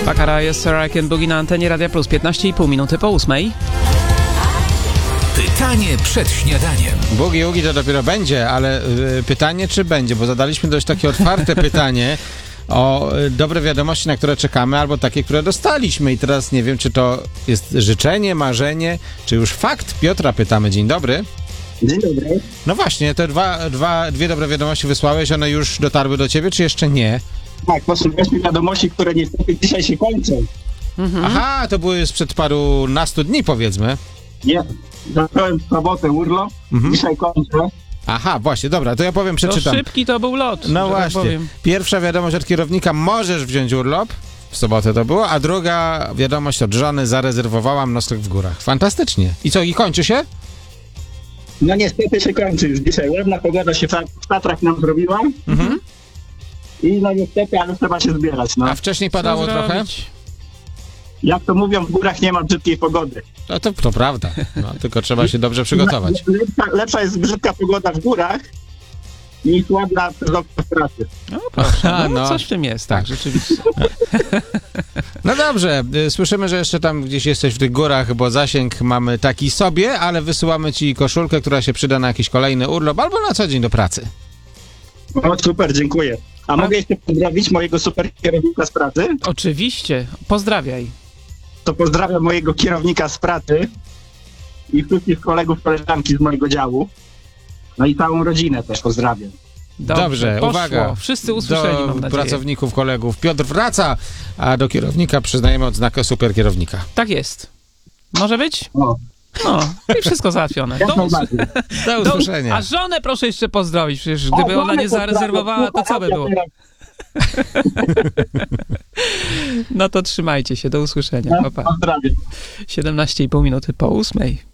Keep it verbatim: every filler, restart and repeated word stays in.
Bakara jest Sarah Can Boogie na antenie Radia Plus, piętnaście i pół minuty po ósmej. Pytanie przed śniadaniem. Boogie Oogie to dopiero będzie, ale y, pytanie czy będzie, bo zadaliśmy dość takie otwarte pytanie o y, dobre wiadomości, na które czekamy, albo takie, które dostaliśmy i teraz nie wiem, czy to jest życzenie, marzenie, czy już fakt. Piotra pytamy. Dzień dobry. Dzień dobry. No właśnie, te dwa, dwa, dwie dobre wiadomości wysłałeś, one już dotarły do ciebie, czy jeszcze nie? Tak, posłuchaliśmy wiadomości, które niestety dzisiaj się kończą. Mhm. Aha, to były sprzed parunastu dni, powiedzmy. Nie, zacząłem w sobotę urlop, Mhm. dzisiaj kończę. Aha, właśnie, dobra, to ja powiem, To przeczytam. szybki to był lot. No że tak właśnie, powiem. pierwsza wiadomość od kierownika, możesz wziąć urlop, w sobotę to było, a druga wiadomość od żony, zarezerwowałam nocleg w górach. Fantastycznie. I co, i kończy się? No niestety się kończy już dzisiaj. Ładna pogoda się w Tatrach nam zrobiła. Mhm. I no niestety, ale trzeba się zbierać. No. A wcześniej padało Co trochę? zrobić? Jak to mówią, w górach nie ma brzydkiej pogody. No to, to prawda, no, tylko trzeba się dobrze przygotować. Le- Lepsza, lepsza jest brzydka pogoda w górach niż ładna przez okno w pracy. No proszę, A, no, no. coś w tym jest, tak, Tak. rzeczywiście. No dobrze, y, słyszymy, że jeszcze tam gdzieś jesteś w tych górach, bo zasięg mamy taki sobie, ale wysyłamy ci koszulkę, która się przyda na jakiś kolejny urlop albo na co dzień do pracy. O, super, dziękuję. A mogę jeszcze pozdrowić mojego super kierownika z pracy? Oczywiście, pozdrawiaj. To pozdrawiam mojego kierownika z pracy i wszystkich kolegów, koleżanki z mojego działu. No i całą rodzinę też pozdrawiam. Dobrze, Dobrze, poszło. uwaga. Wszyscy usłyszeli, Do mam nadzieję. pracowników, kolegów. Piotr wraca, a do kierownika przyznajemy odznakę super kierownika. Tak jest. Może być? O, No, i wszystko załatwione. jak Do, us- najbardziej. Do do, usłyszenia. a żonę proszę jeszcze pozdrowić, przecież gdyby O, ona nie żonę zarezerwowała, to co by pozdrawiam. było? No to trzymajcie się, do usłyszenia. Pa, pa. Pozdrawiam. siedemnaście i pół minuty po ósmej.